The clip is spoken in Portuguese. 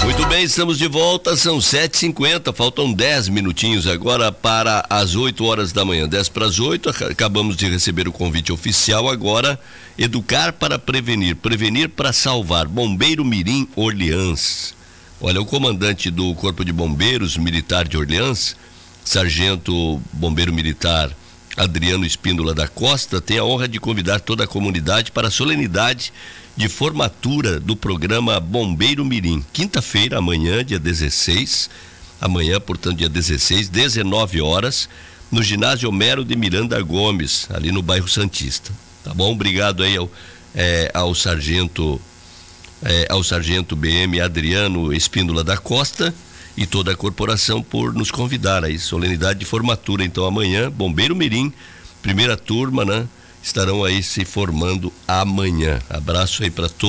Muito bem, estamos de volta, são 7h50, faltam 10 minutinhos agora para as 8 horas da manhã, 10 para as 8, acabamos de receber o convite oficial agora, Educar para Prevenir, Prevenir para Salvar, Bombeiro Mirim Orleans. Olha, o comandante do Corpo de Bombeiros Militar de Orleans, Sargento Bombeiro Militar Adriano Espíndola da Costa, tem a honra de convidar toda a comunidade para a solenidade de formatura do programa Bombeiro Mirim. Quinta-feira, amanhã, dia 16, amanhã, portanto, dia 16, 19 horas, no ginásio Homero de Miranda Gomes, ali no bairro Santista. Tá bom? Obrigado aí ao sargento BM Adriano Espíndola da Costa e toda a corporação por nos convidar aí, solenidade de formatura. Então amanhã, Bombeiro Mirim, primeira turma, né? Estarão aí se formando amanhã. Abraço aí para todos.